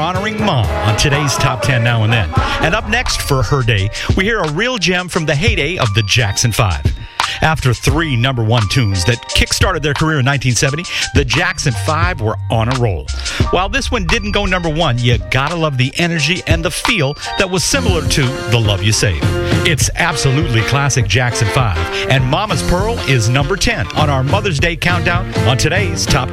honoring Mom on today's Top 10 Now and Then. And up next for her day, we hear a real gem from the heyday of the Jackson 5. After 3 number 1 tunes that kick-started their career in 1970, the Jackson 5 were on a roll. While this one didn't go number 1, you gotta love the energy and the feel that was similar to The Love You Save. It's absolutely classic Jackson 5, and Mama's Pearl is number 10 on our Mother's Day countdown on today's Top 10.